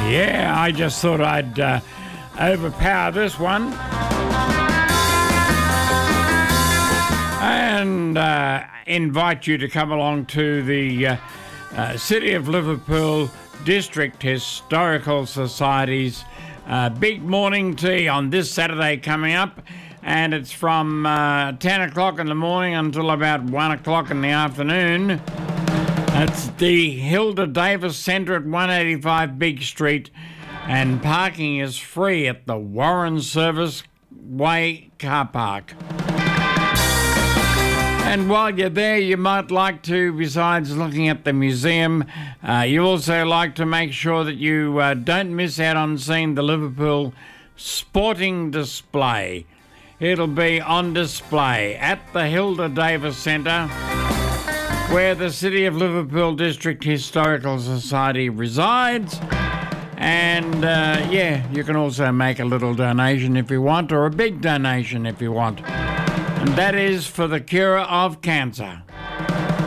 Yeah, I just thought I'd overpower this one. And invite you to come along to the City of Liverpool District Historical Society's big morning tea on this Saturday coming up. And it's from 10 o'clock in the morning until about 1 o'clock in the afternoon. That's the Hilda Davis Centre at 185 Big Street, and parking is free at the Warren Service Way car park. And while you're there, you might like to, besides looking at the museum, you also like to make sure that you don't miss out on seeing the Liverpool Sporting Display. It'll be on display at the Hilda Davis Centre, where the City of Liverpool District Historical Society resides. And you can also make a little donation if you want, or a big donation if you want. And that is for the cure of cancer.